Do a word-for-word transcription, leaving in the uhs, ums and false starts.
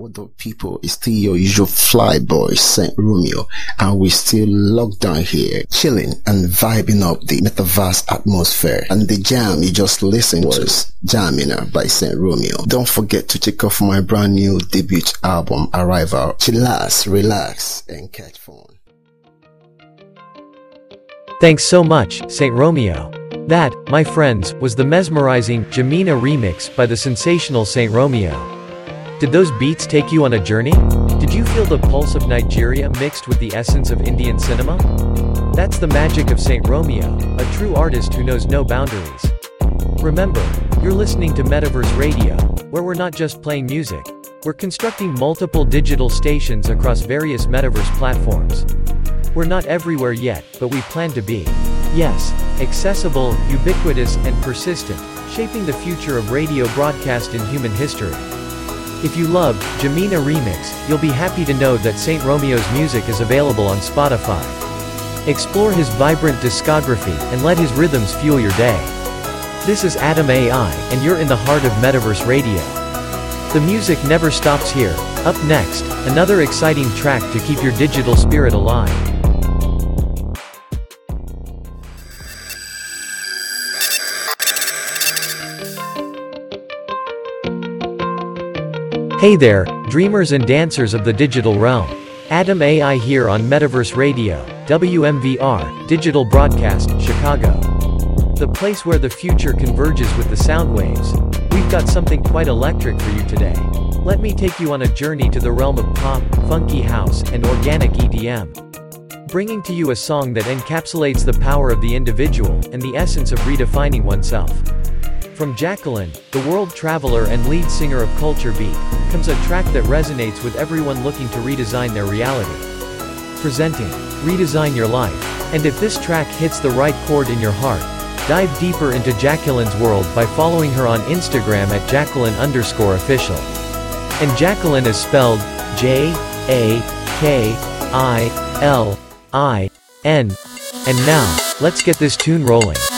What up, people? It's still your usual fly boy, Saint Romeo, and we're still locked down here, chilling and vibing up the metaverse atmosphere. And the jam you just listened was Jamina by Saint Romeo. Don't forget to check out my brand new debut album, Arrival. Chillax, relax, and catch fun. Thanks so much, Saint Romeo. That, my friends, was the mesmerizing Jamina remix by the sensational Saint Romeo. Did those beats take you on a journey? Did you feel the pulse of Nigeria mixed with the essence of Indian cinema? That's the magic of Saint Romeo, a true artist who knows no boundaries. Remember, you're listening to Metaverse Radio, where we're not just playing music. We're constructing multiple digital stations across various Metaverse platforms. We're not everywhere yet, but we plan to be. Yes, accessible, ubiquitous, and persistent, shaping the future of radio broadcast in human history. If you loved Jamina Remix, you'll be happy to know that Saint Romeo's music is available on Spotify. Explore his vibrant discography and let his rhythms fuel your day. This is Adam A I, and you're in the heart of Metaverse Radio. The music never stops here. Up next, another exciting track to keep your digital spirit alive. Hey there, dreamers and dancers of the digital realm. Adam A I here on Metaverse Radio, W M V R, Digital Broadcast, Chicago. The place where the future converges with the sound waves. We've got something quite electric for you today. Let me take you on a journey to the realm of pop, funky house, and organic E D M. Bringing to you a song that encapsulates the power of the individual and the essence of redefining oneself. From Jacqueline, the world traveler and lead singer of Culture Beat, comes a track that resonates with everyone looking to redesign their reality. Presenting Redesign Your Life. And if this track hits the right chord in your heart, dive deeper into Jacqueline's world by following her on Instagram at Jacqueline underscore official. And Jacqueline is spelled J A K I L I N. And now, let's get this tune rolling.